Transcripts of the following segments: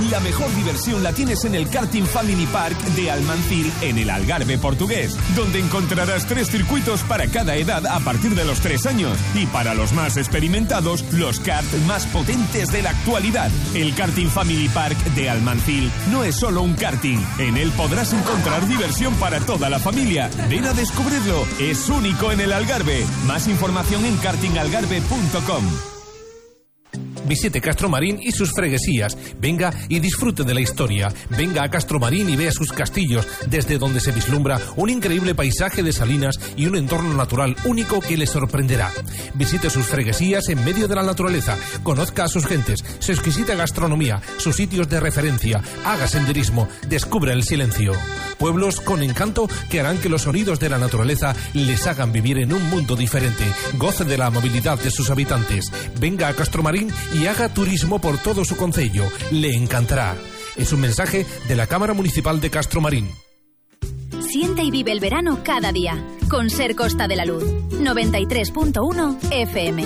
La mejor diversión la tienes en el Karting Family Park de Almancil, en el Algarve portugués, donde encontrarás 3 circuitos para cada edad a partir de los 3 años. Y para los más experimentados, los karts más potentes de la actualidad. El Karting Family Park de Almancil no es solo un karting. En él podrás encontrar diversión para toda la familia. Ven a descubrirlo. Es único en el Algarve. Más información en kartingalgarve.com. Visite Castromarín y sus freguesías. Venga y disfrute de la historia. Venga a Castromarín y vea sus castillos, desde donde se vislumbra un increíble paisaje de salinas y un entorno natural único que le sorprenderá. Visite sus freguesías en medio de la naturaleza. Conozca a sus gentes, su exquisita gastronomía, sus sitios de referencia. Haga senderismo. Descubra el silencio. Pueblos con encanto que harán que los sonidos de la naturaleza les hagan vivir en un mundo diferente. Goce de la movilidad de sus habitantes. Venga a Castromarín y haga turismo por todo su concello. Le encantará. Es un mensaje de la Cámara Municipal de Castromarín. Siente y vive el verano cada día. Con Ser Costa de la Luz. 93.1 FM.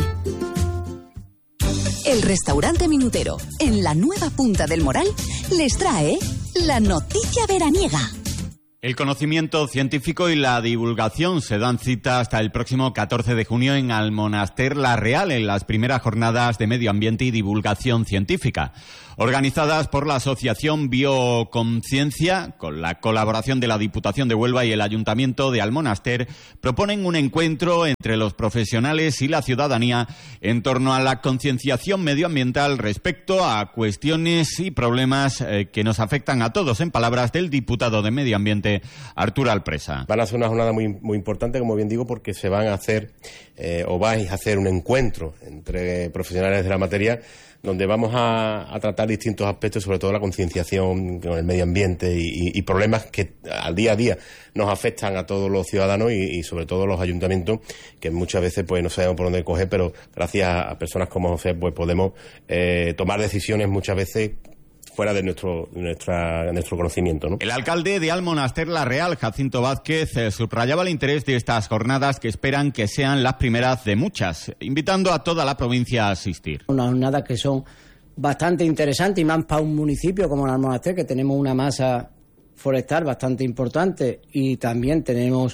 El restaurante Minutero, en la nueva Punta del Moral, les trae la noticia veraniega. El conocimiento científico y la divulgación se dan cita hasta el próximo 14 de junio en Almonaster La Real, en las primeras jornadas de medio ambiente y divulgación científica, organizadas por la Asociación Bioconciencia, con la colaboración de la Diputación de Huelva y el Ayuntamiento de Almonaster. Proponen un encuentro entre los profesionales y la ciudadanía en torno a la concienciación medioambiental respecto a cuestiones y problemas que nos afectan a todos, en palabras del diputado de Medio Ambiente, Arturo Alpresa. Van a ser una jornada muy, muy importante, como bien digo, porque se van a hacer, o vais a hacer un encuentro entre profesionales de la materia, donde vamos a tratar distintos aspectos, sobre todo la concienciación con el medio ambiente y problemas que al día a día nos afectan a todos los ciudadanos y sobre todo los ayuntamientos, que muchas veces pues no sabemos por dónde coger, pero gracias a personas como José pues podemos tomar decisiones muchas veces fuera de nuestro conocimiento, ¿no? El alcalde de Almonaster La Real, Jacinto Vázquez, subrayaba el interés de estas jornadas que esperan que sean las primeras de muchas, invitando a toda la provincia a asistir. Unas jornadas que son bastante interesantes y más para un municipio como Almonaster, que tenemos una masa forestal bastante importante y también tenemos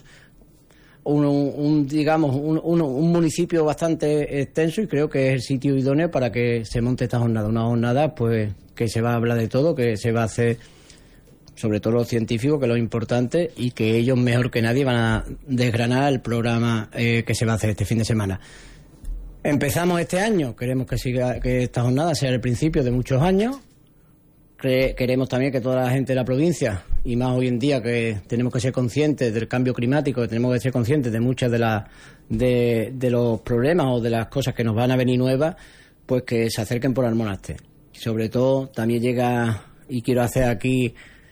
un municipio bastante extenso, y creo que es el sitio idóneo para que se monte esta jornada. Una jornada pues que se va a hablar de todo, que se va a hacer sobre todo los científicos, que es lo importante, y que ellos mejor que nadie van a desgranar el programa que se va a hacer este fin de semana. Empezamos este año, queremos que esta jornada sea el principio de muchos años. Queremos también que toda la gente de la provincia, y más hoy en día que tenemos que ser conscientes del cambio climático, que tenemos que ser conscientes de muchas de los problemas o de las cosas que nos van a venir nuevas, pues que se acerquen por Almonaster. Sobre todo también llega, y quiero hacer aquí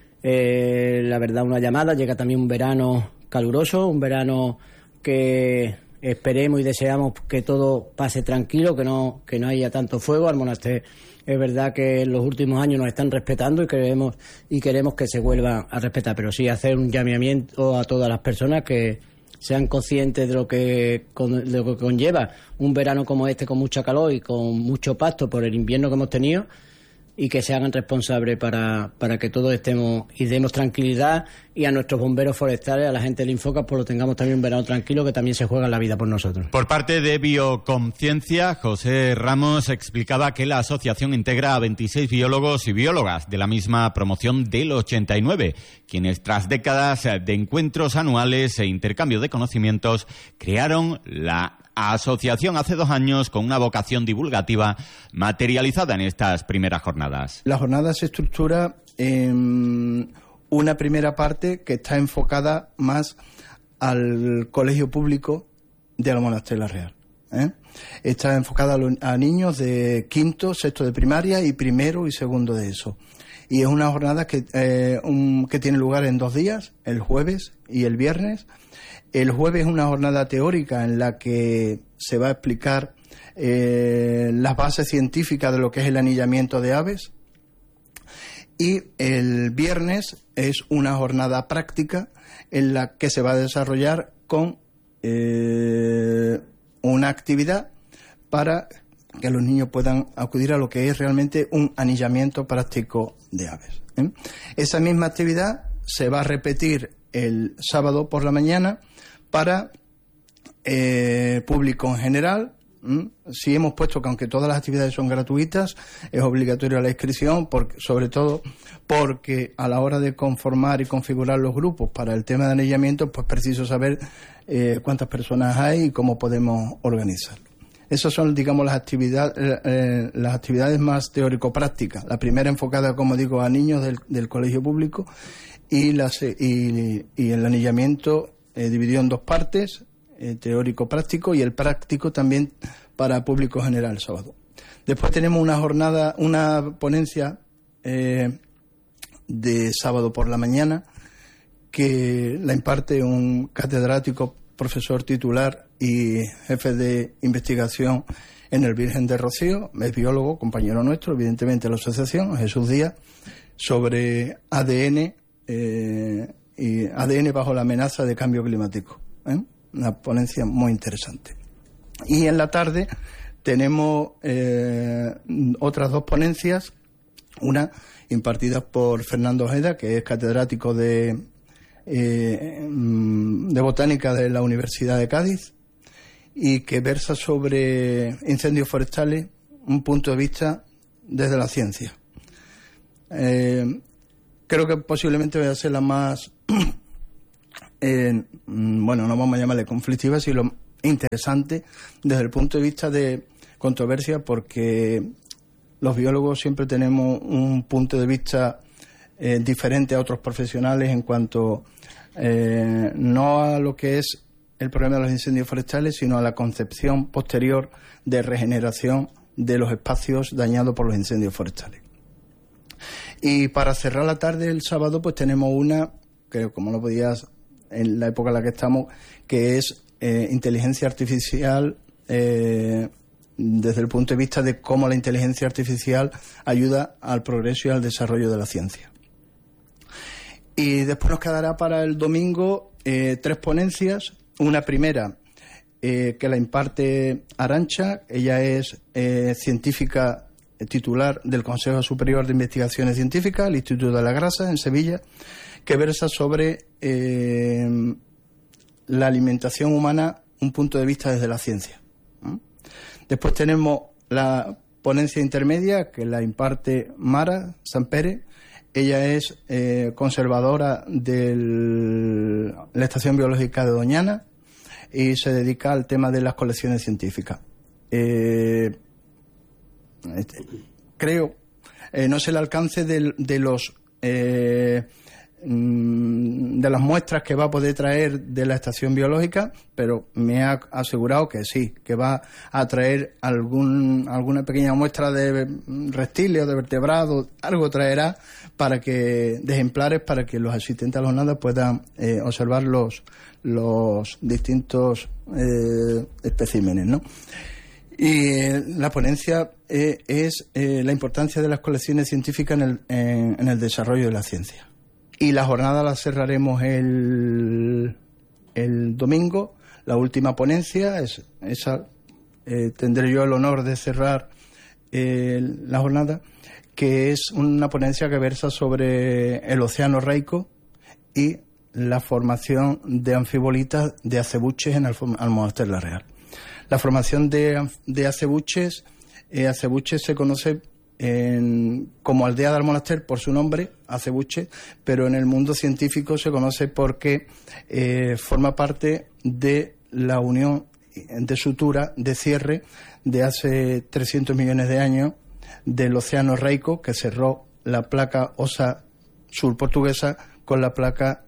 la verdad una llamada, llega también un verano caluroso, un verano que esperemos y deseamos que todo pase tranquilo, que no haya tanto fuego. Almonaster es verdad que en los últimos años nos están respetando y queremos que se vuelva a respetar, pero sí hacer un llamamiento a todas las personas que sean conscientes de lo que conlleva un verano como este, con mucha calor y con mucho pasto por el invierno que hemos tenido, y que se hagan responsables para que todos estemos y demos tranquilidad, y a nuestros bomberos forestales, a la gente del Infocas, pues lo tengamos también un verano tranquilo, que también se juega la vida por nosotros. Por parte de Bioconciencia, José Ramos explicaba que la asociación integra a 26 biólogos y biólogas de la misma promoción del 89, quienes tras décadas de encuentros anuales e intercambio de conocimientos crearon la asociación hace 2 años con una vocación divulgativa materializada en estas primeras jornadas. La jornada se estructura en una primera parte que está enfocada más al colegio público de Almonaster La Real. Está enfocada a niños de quinto, sexto de primaria y primero y segundo de eso. Y es una jornada que tiene lugar en 2 días, el jueves y el viernes. El jueves es una jornada teórica en la que se va a explicar las bases científicas de lo que es el anillamiento de aves. Y el viernes es una jornada práctica en la que se va a desarrollar con una actividad para que los niños puedan acudir a lo que es realmente un anillamiento práctico de aves. Esa misma actividad se va a repetir el sábado por la mañana para público en general. Sí hemos puesto que aunque todas las actividades son gratuitas, es obligatoria la inscripción, sobre todo porque a la hora de conformar y configurar los grupos para el tema de anillamiento, pues preciso saber cuántas personas hay y cómo podemos organizarlo. Esas son, digamos, las actividades más teórico-prácticas. La primera enfocada, como digo, a niños del colegio público y el anillamiento dividido en dos partes, teórico-práctico y el práctico también para público general el sábado. Después tenemos una ponencia de sábado por la mañana que la imparte un catedrático, profesor titular y jefe de investigación en el Virgen de Rocío, es biólogo, compañero nuestro, evidentemente de la asociación, Jesús Díaz, sobre ADN y ADN bajo la amenaza de cambio climático. Una ponencia muy interesante. Y en la tarde tenemos otras dos ponencias, una impartida por Fernando Ojeda, que es catedrático de botánica de la Universidad de Cádiz y que versa sobre incendios forestales, un punto de vista desde la ciencia. Creo que posiblemente vaya a ser la más no vamos a llamarle conflictiva, sino interesante desde el punto de vista de controversia, porque los biólogos siempre tenemos un punto de vista diferente a otros profesionales en cuanto no a lo que es el problema de los incendios forestales, sino a la concepción posterior de regeneración de los espacios dañados por los incendios forestales. Y para cerrar la tarde el sábado, pues tenemos una, que como no podías en la época en la que estamos, que es inteligencia artificial desde el punto de vista de cómo la inteligencia artificial ayuda al progreso y al desarrollo de la ciencia. Y después nos quedará para el domingo 3 ponencias. Una primera que la imparte Arantxa, ella es científica titular del Consejo Superior de Investigaciones Científicas, el Instituto de la Grasa, en Sevilla, que versa sobre la alimentación humana, un punto de vista desde la ciencia. Después tenemos la ponencia intermedia, que la imparte Mara Sampere. Ella es conservadora de la Estación Biológica de Doñana y se dedica al tema de las colecciones científicas. Creo, no sé el alcance de las muestras que va a poder traer de la estación biológica, pero me ha asegurado que sí, que va a traer alguna pequeña muestra de reptiles o de vertebrados, algo traerá de ejemplares para que los asistentes a la jornada puedan observar los distintos especímenes, ¿no? Y la ponencia es la importancia de las colecciones científicas en el desarrollo de la ciencia. Y la jornada la cerraremos el domingo. La última ponencia, tendré yo el honor de cerrar la jornada, que es una ponencia que versa sobre el océano Reico y la formación de anfibolitas de acebuches en Almonaster La Real. La formación de acebuches se conoce como aldea de Almonaster por su nombre, acebuche, pero en el mundo científico se conoce porque forma parte de la unión de sutura de cierre de hace 300 millones de años del océano Reico, que cerró la placa Osa Sur portuguesa con la placa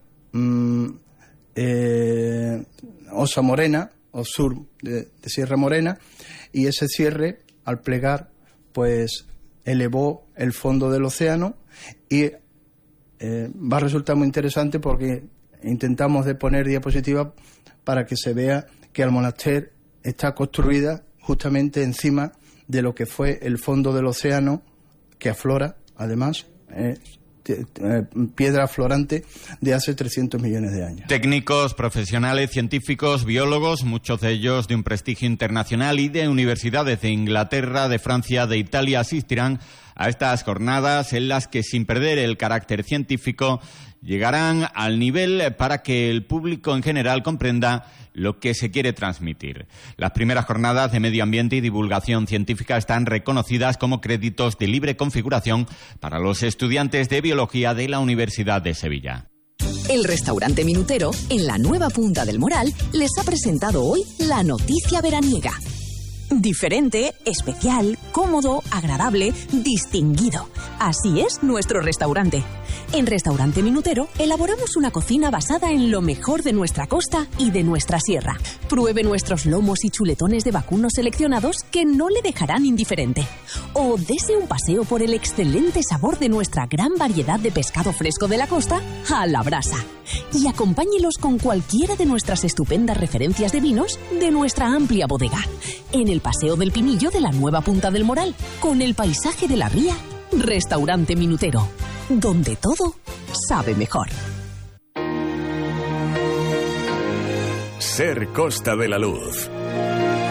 Osa Morena o Sur de Sierra Morena, y ese cierre, al plegar, pues elevó el fondo del océano y va a resultar muy interesante porque intentamos de poner diapositivas para que se vea que Almonaster está construida justamente encima de lo que fue el fondo del océano, que aflora, además, piedra aflorante de hace 300 millones de años. Técnicos, profesionales, científicos, biólogos, muchos de ellos de un prestigio internacional y de universidades de Inglaterra, de Francia, de Italia, asistirán a estas jornadas en las que, sin perder el carácter científico, llegarán al nivel para que el público en general comprenda lo que se quiere transmitir. Las primeras jornadas de medio ambiente y divulgación científica están reconocidas como créditos de libre configuración para los estudiantes de biología de la Universidad de Sevilla. El restaurante Minutero, en la nueva Punta del Moral, les ha presentado hoy la noticia veraniega. Diferente, especial, cómodo, agradable, distinguido. Así es nuestro restaurante. En Restaurante Minutero elaboramos una cocina basada en lo mejor de nuestra costa y de nuestra sierra. Pruebe nuestros lomos y chuletones de vacuno seleccionados que no le dejarán indiferente. O dese un paseo por el excelente sabor de nuestra gran variedad de pescado fresco de la costa a la brasa. Y acompáñelos con cualquiera de nuestras estupendas referencias de vinos de nuestra amplia bodega. En el Paseo del Pinillo de la nueva Punta del Moral, con el paisaje de la ría, Restaurante Minutero, donde todo sabe mejor. Ser Costa de la Luz.